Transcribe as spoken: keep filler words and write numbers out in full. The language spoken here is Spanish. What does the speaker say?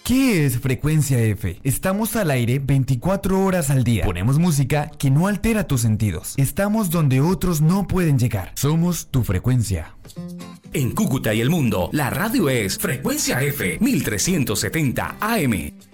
¿Qué es Frecuencia F? Estamos al aire veinticuatro horas al día. Ponemos música que no altera tus sentidos. Estamos donde otros no pueden llegar. Somos tu frecuencia. En Cúcuta y el mundo, la radio es Frecuencia F mil trescientos setenta A M.